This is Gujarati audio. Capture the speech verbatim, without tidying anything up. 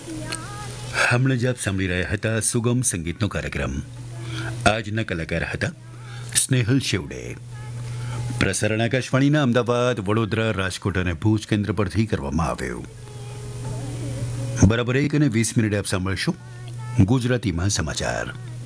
હમણાં જ આપ સાંભળી રહ્યા હતા સુગમ સંગીતનો કાર્યક્રમ. આજના કલાકાર હતા સ્નેહલ શેવડે. પ્રસારણ આકાશવાણીના અમદાવાદ, વડોદરા, રાજકોટ અને ભુજ કેન્દ્ર પરથી કરવામાં આવ્યું. બરાબર એક અને વીસ મિનિટે આપ સાંભળશો ગુજરાતીમાં સમાચાર.